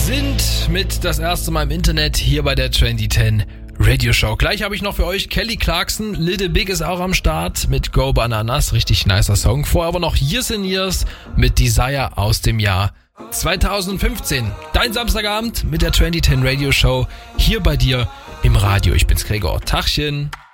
sind mit das erste Mal im Internet hier bei der 2010 Radio Show. Gleich habe ich noch für euch Kelly Clarkson, Little Big ist auch am Start mit Go Bananas, richtig nicer Song. Vorher aber noch Years and Years mit Desire aus dem Jahr 2015. Dein Samstagabend mit der 2010 Radio Show hier bei dir im Radio. Ich bin's Gregor. Tachchen.